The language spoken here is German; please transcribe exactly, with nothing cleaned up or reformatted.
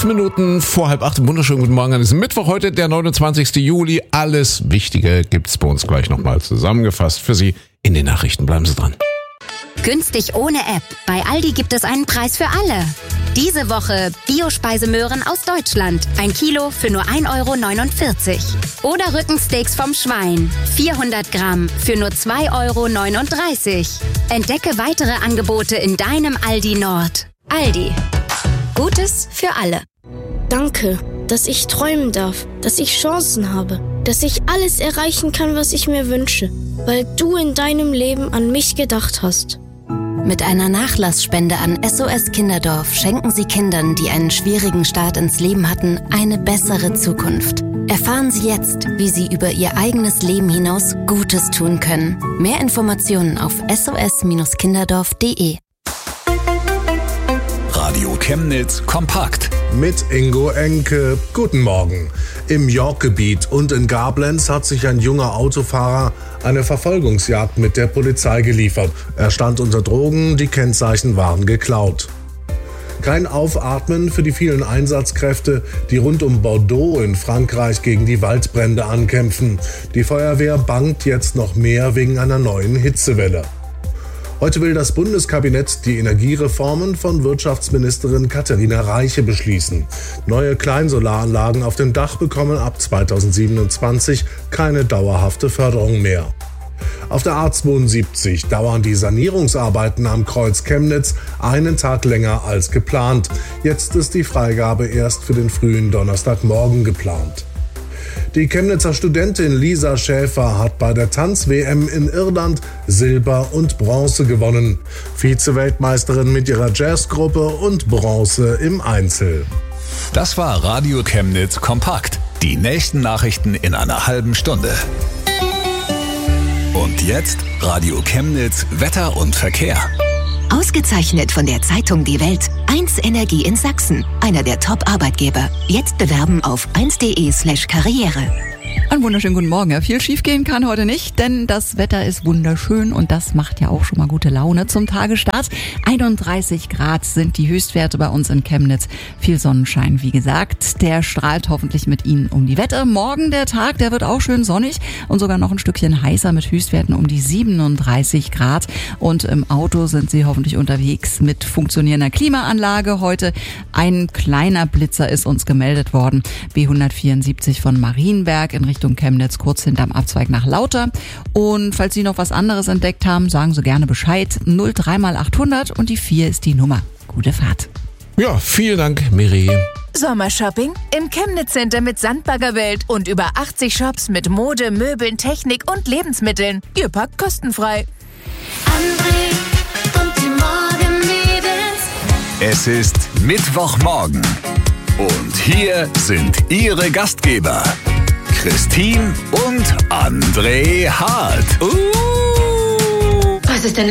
Fünf Minuten vor halb acht. Wunderschönen guten Morgen an diesem Mittwoch, heute der neunundzwanzigsten Juli. Alles Wichtige gibt's bei uns gleich nochmal zusammengefasst für Sie in den Nachrichten. Bleiben Sie dran. Günstig ohne App. Bei Aldi gibt es einen Preis für alle. Diese Woche Bio-Speisemöhren aus Deutschland. Ein Kilo für nur ein Euro neunundvierzig. Oder Rückensteaks vom Schwein. vierhundert Gramm für nur zwei Euro neununddreißig. Entdecke weitere Angebote in deinem Aldi Nord. Aldi. Gutes für alle. Danke, dass ich träumen darf, dass ich Chancen habe, dass ich alles erreichen kann, was ich mir wünsche, weil du in deinem Leben an mich gedacht hast. Mit einer Nachlassspende an S O S Kinderdorf schenken Sie Kindern, die einen schwierigen Start ins Leben hatten, eine bessere Zukunft. Erfahren Sie jetzt, wie Sie über Ihr eigenes Leben hinaus Gutes tun können. Mehr Informationen auf s o s kinderdorf punkt d e. Radio Chemnitz kompakt. Mit Ingo Enke. Guten Morgen. Im York-Gebiet und in Gablenz hat sich ein junger Autofahrer eine Verfolgungsjagd mit der Polizei geliefert. Er stand unter Drogen, die Kennzeichen waren geklaut. Kein Aufatmen für die vielen Einsatzkräfte, die rund um Bordeaux in Frankreich gegen die Waldbrände ankämpfen. Die Feuerwehr bangt jetzt noch mehr wegen einer neuen Hitzewelle. Heute will das Bundeskabinett die Energiereformen von Wirtschaftsministerin Katharina Reiche beschließen. Neue Kleinsolaranlagen auf dem Dach bekommen ab zweitausendsiebenundzwanzig keine dauerhafte Förderung mehr. Auf der A zweiundsiebzig dauern die Sanierungsarbeiten am Kreuz Chemnitz einen Tag länger als geplant. Jetzt ist die Freigabe erst für den frühen Donnerstagmorgen geplant. Die Chemnitzer Studentin Lisa Schäfer hat bei der Tanz-W M in Irland Silber und Bronze gewonnen. Vize-Weltmeisterin mit ihrer Jazzgruppe und Bronze im Einzel. Das war Radio Chemnitz kompakt. Die nächsten Nachrichten in einer halben Stunde. Und jetzt Radio Chemnitz Wetter und Verkehr. Ausgezeichnet von der Zeitung Die Welt. eins Energie in Sachsen. Einer der Top-Arbeitgeber. Jetzt bewerben auf eins punkt de slash karriere. Einen wunderschönen guten Morgen. Ja, viel schiefgehen kann heute nicht, denn das Wetter ist wunderschön und das macht ja auch schon mal gute Laune zum Tagesstart. einunddreißig Grad sind die Höchstwerte bei uns in Chemnitz. Viel Sonnenschein, wie gesagt. Der strahlt hoffentlich mit Ihnen um die Wette. Morgen der Tag, der wird auch schön sonnig und sogar noch ein Stückchen heißer mit Höchstwerten um die siebenunddreißig Grad. Und im Auto sind Sie hoffentlich unterwegs mit funktionierender Klimaanlage. Heute ein kleiner Blitzer ist uns gemeldet worden. B hundertvierundsiebzig von Marienberg in Richtung Chemnitz, kurz hinterm Abzweig nach Lauter. Und falls Sie noch was anderes entdeckt haben, sagen Sie gerne Bescheid. null drei mal achthundert und die vier ist die Nummer. Gute Fahrt. Ja, vielen Dank, Miri. Sommershopping im Chemnitz Center mit Sandbaggerwelt und über achtzig Shops mit Mode, Möbeln, Technik und Lebensmitteln. Ihr packt kostenfrei. André und die Morgenmädels. Es ist Mittwochmorgen. Und hier sind Ihre Gastgeber. Christine und André Hart. Uh. Was ist denn